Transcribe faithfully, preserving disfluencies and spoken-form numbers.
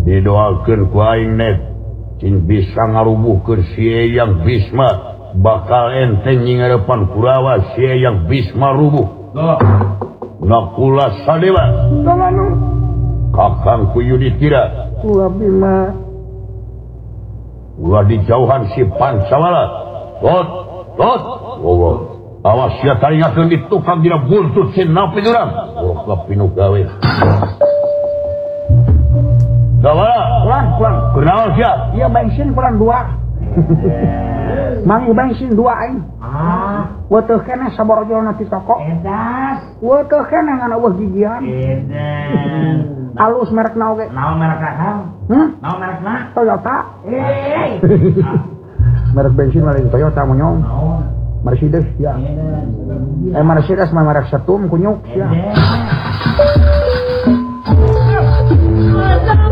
didoakeun ku aing net cing bisa ngarubuhkeun sie yang Bisma bakal enteng nyingarapan Kurawa sie yang Bisma rubuh. Nakula sadewa Tolanu Kakang ku Yudhistira Kula Bima ulah di jauhan si Pancawala. Tot tot wow awas sia taringakeun di tukang dina buntut si napi urang. Oh kapinu gawe Gawala pulang pulang kenaon sia iya bensin pulang dua mangi bensin dua aing ah weteuh keneh saborojolna ti toko edas weteuh keneh ngan eueuh gigian edan alus merekna oge naon merekna kang hmm naon merekna Toyota eh merek bensin lain Toyota monyong naon Mercedes ya eh Mercedes mah merek Setum kunyuk ya